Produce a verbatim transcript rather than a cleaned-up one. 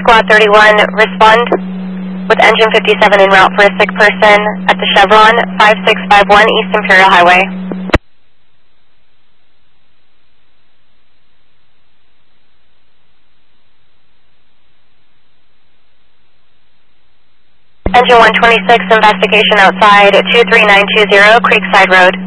Squad thirty-one, respond with engine fifty-seven en route for a sick person at the Chevron, five six five one East Imperial Highway. Engine one twenty-six, investigation outside two three nine two zero Creekside Road.